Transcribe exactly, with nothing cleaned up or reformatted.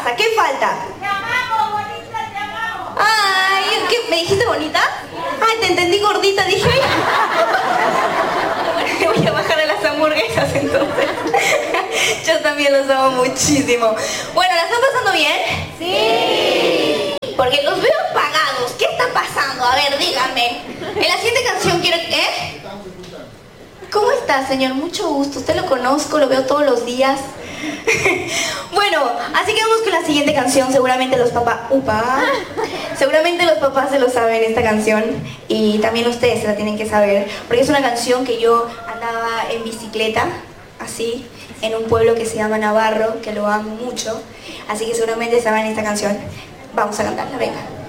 pasa? ¿Qué falta? Te amamos, bonita, te amamos. Ay, ¿qué? ¿Me dijiste bonita? Ay, te entendí gordita, dije. Bueno, voy a bajar a las hamburguesas entonces. Yo también los amo muchísimo. Bueno, ¿la están pasando bien? Sí. Porque los veo apagados. ¿Qué está pasando? A ver, díganme. En la siguiente canción quiero... ¿Eh? ¿Cómo está, señor? Mucho gusto. Usted lo conozco, lo veo todos los días. Bueno, así que vamos con la siguiente canción. Seguramente los papás... ¡Upa! Seguramente los papás se lo saben esta canción. Y también ustedes se la tienen que saber. Porque es una canción que yo andaba en bicicleta, así, en un pueblo que se llama Navarro, que lo amo mucho. Así que seguramente saben esta canción. Vamos a cantarla, venga.